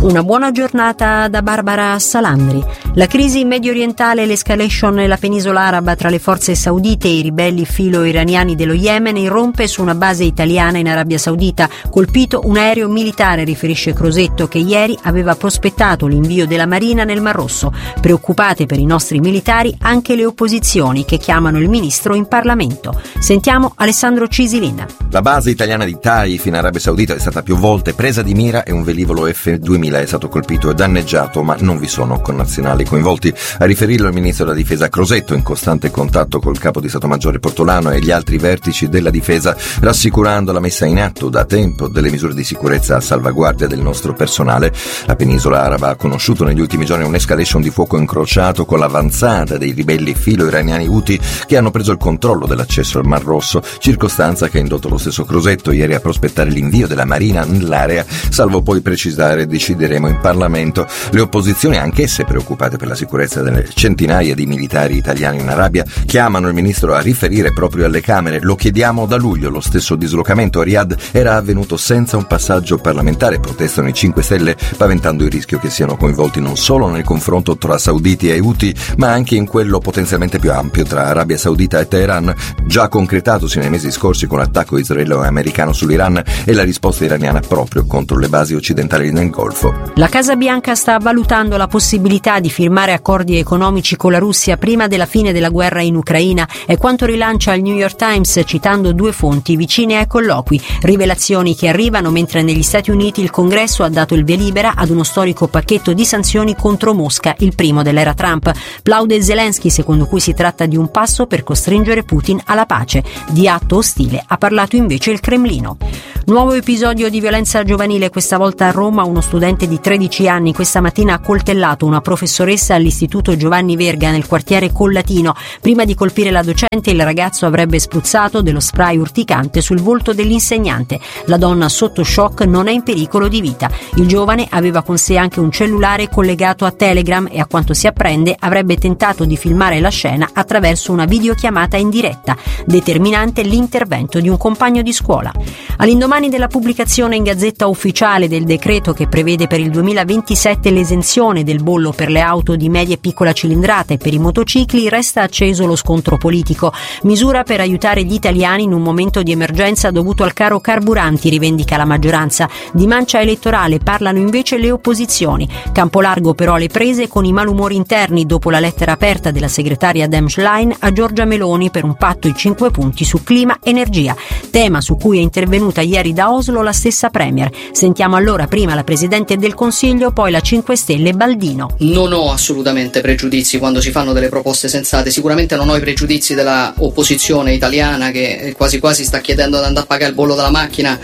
Una buona giornata da Barbara Salandri. La crisi medio orientale, l'escalation nella penisola araba tra le forze saudite e i ribelli filo-iraniani dello Yemen irrompe su una base italiana in Arabia Saudita. Colpito un aereo militare, riferisce Crosetto, che ieri aveva prospettato l'invio della Marina nel Mar Rosso. Preoccupate per i nostri militari anche le opposizioni, che chiamano il ministro in Parlamento. Sentiamo Alessandro Cisilin. La base italiana di Taif in Arabia Saudita è stata più volte presa di mira e un velivolo F-2000 è stato colpito e danneggiato, ma non vi sono connazionali coinvolti. A riferirlo il ministro della difesa Crosetto, in costante contatto col capo di Stato Maggiore Portolano e gli altri vertici della difesa, rassicurando la messa in atto da tempo delle misure di sicurezza a salvaguardia del nostro personale. La penisola araba ha conosciuto negli ultimi giorni un'escalation di fuoco incrociato con l'avanzata dei ribelli filo-iraniani Houthi che hanno preso il controllo dell'accesso al Mar Rosso, circostanza che ha indotto lo stesso Crosetto ieri a prospettare l'invio della Marina nell'area, salvo poi precisare: decideremo in Parlamento. Le opposizioni, anch'esse preoccupate per la sicurezza delle centinaia di militari italiani in Arabia, chiamano il ministro a riferire proprio alle Camere. Lo chiediamo da luglio. Lo stesso dislocamento a Riyadh era avvenuto senza un passaggio parlamentare, protestano i 5 Stelle, paventando il rischio che siano coinvolti non solo nel confronto tra sauditi e Houthi, ma anche in quello potenzialmente più ampio tra Arabia Saudita e Teheran, già concretatosi nei mesi scorsi con l'attacco israelo-americano sull'Iran e la risposta iraniana proprio contro le basi occidentali nel Golfo. La Casa Bianca sta valutando la possibilità di firmare accordi economici con la Russia prima della fine della guerra in Ucraina, è quanto rilancia il New York Times citando 2 fonti vicine ai colloqui. Rivelazioni che arrivano mentre negli Stati Uniti il Congresso ha dato il via libera ad uno storico pacchetto di sanzioni contro Mosca, il primo dell'era Trump. Plaude Zelensky, secondo cui si tratta di un passo per costringere Putin alla pace. Di atto ostile ha parlato invece il Cremlino. Nuovo episodio di violenza giovanile, questa volta a Roma. Uno studente di 13 anni questa mattina ha coltellato una professoressa all'Istituto Giovanni Verga nel quartiere Collatino. Prima di colpire la docente, il ragazzo avrebbe spruzzato dello spray urticante sul volto dell'insegnante. La donna, sotto shock, non è in pericolo di vita. Il giovane aveva con sé anche un cellulare collegato a Telegram e, a quanto si apprende, avrebbe tentato di filmare la scena attraverso una videochiamata in diretta. Determinante l'intervento di un compagno di scuola. All'indomani della pubblicazione in Gazzetta Ufficiale del decreto che prevede per il 2027 l'esenzione del bollo per le auto di media e piccola cilindrata e per i motocicli, resta acceso lo scontro politico. Misura per aiutare gli italiani in un momento di emergenza dovuto al caro carburanti, rivendica la maggioranza. Di mancia elettorale parlano invece le opposizioni. Campo largo però alle prese con i malumori interni dopo la lettera aperta della segretaria Dem Schlein a Giorgia Meloni per un patto in 5 punti su clima e energia, tema su cui è intervenuta ieri da Oslo la stessa Premier. Sentiamo allora prima la Presidente del Consiglio, poi la 5 Stelle Baldino. Non ho assolutamente pregiudizi quando si fanno delle proposte sensate, sicuramente non ho i pregiudizi della opposizione italiana che quasi quasi sta chiedendo di andare a pagare il bollo della macchina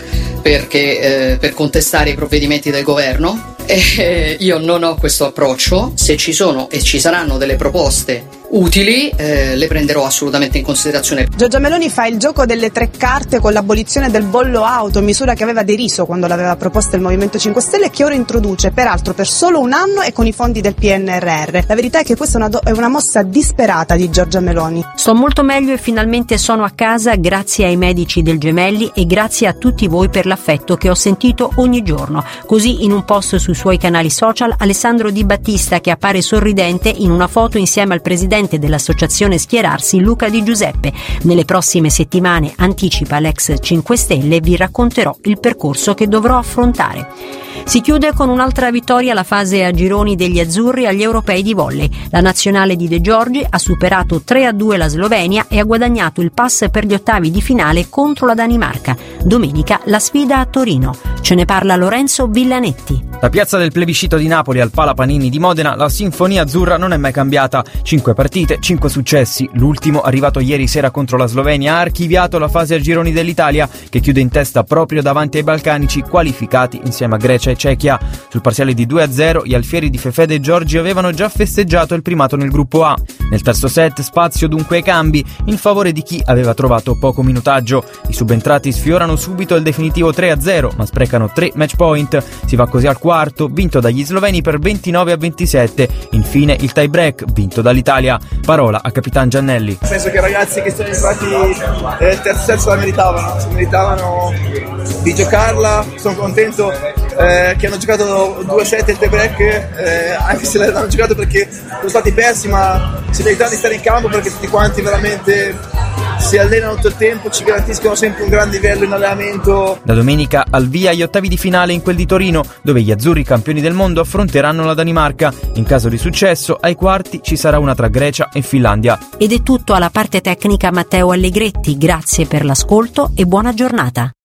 per contestare i provvedimenti del governo. Io non ho questo approccio. Se ci sono e ci saranno delle proposte utili, le prenderò assolutamente in considerazione. Giorgia Meloni fa il gioco delle 3 carte con l'abolizione del bollo auto, misura che aveva deriso quando l'aveva proposta il Movimento 5 Stelle e che ora introduce, peraltro per solo un anno e con i fondi del PNRR. La verità è che questa è una mossa disperata di Giorgia Meloni. Sto molto meglio e finalmente sono a casa grazie ai medici del Gemelli e grazie a tutti voi per l'affetto che ho sentito ogni giorno. Così, in un post sui suoi canali social, Alessandro Di Battista, che appare sorridente in una foto insieme al presidente dell'associazione Schierarsi, Luca Di Giuseppe. Nelle prossime settimane, anticipa l'ex 5 Stelle, vi racconterò il percorso che dovrò affrontare. Si chiude con un'altra vittoria la fase a gironi degli azzurri agli europei di volley. La nazionale di De Giorgi ha superato 3-2 la Slovenia e ha guadagnato il pass per gli ottavi di finale contro la Danimarca. Domenica la sfida a Torino. Ce ne parla Lorenzo Villanetti. La piazza del plebiscito di Napoli al Pala Panini di Modena, la sinfonia azzurra non è mai cambiata. 5 partite, 5 successi. L'ultimo, arrivato ieri sera contro la Slovenia, ha archiviato la fase a gironi dell'Italia, che chiude in testa proprio davanti ai balcanici, qualificati insieme a Grecia e Cechia. Sul parziale di 2-0, gli alfieri di Fefè De Giorgi avevano già festeggiato il primato nel gruppo A. Nel terzo set, spazio dunque ai cambi, in favore di chi aveva trovato poco minutaggio. I subentrati sfiorano subito il definitivo 3-0, ma sprecano 3 match point. Si va così al quarto, vinto dagli sloveni per 29-27. Infine il tie break, vinto dall'Italia. Parola a Capitan Giannelli. Penso che i ragazzi che sono entrati nel terzo set la meritavano di giocarla. Sono contento che hanno giocato 2 set e 3 break, anche se l'hanno giocato perché sono stati persi, ma si meritano di stare in campo perché tutti quanti veramente si allenano tutto il tempo, ci garantiscono sempre un gran livello in allenamento. Da domenica al via gli ottavi di finale in quel di Torino, dove gli azzurri campioni del mondo affronteranno la Danimarca. In caso di successo, ai quarti ci sarà una tra Grecia e Finlandia. Ed è tutto alla parte tecnica Matteo Allegretti, grazie per l'ascolto e buona giornata.